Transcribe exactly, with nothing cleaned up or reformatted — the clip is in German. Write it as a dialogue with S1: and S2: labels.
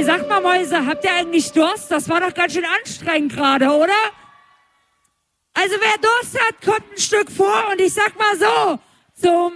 S1: sag mal, Mäuse, habt ihr eigentlich Durst? Das war doch ganz schön anstrengend gerade, oder? Also wer Durst hat, kommt ein Stück vor und ich sag mal so, zum